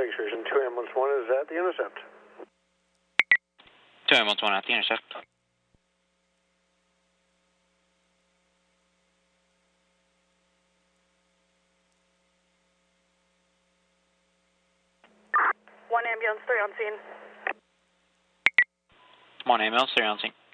Lake Station 2 ambulance 1 is at the intercept. 2 ambulance 1 at the intercept. One ambulance, 3 on scene. 1 ambulance, 3 on scene.